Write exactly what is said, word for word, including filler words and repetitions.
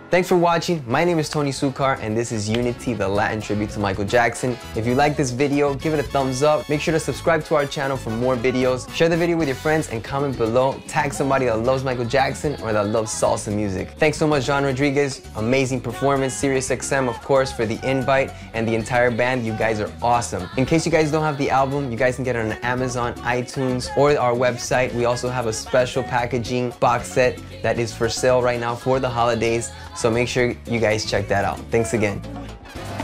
Thanks for watching. My name is Tony Sucar and this is Unity, the Latin tribute to Michael Jackson. If you like this video, give it a thumbs up. Make sure to subscribe to our channel for more videos. Share the video with your friends and comment below. Tag somebody that loves Michael Jackson or that loves salsa music. Thanks so much, John Rodriguez. Amazing performance. SiriusXM, of course, for the invite, and the entire band. You guys are awesome. In case you guys don't have the album, you guys can get it on Amazon, iTunes, or our website. We also have a special packaging box set that is for sale right now for the holidays. So make sure you guys check that out. Thanks again.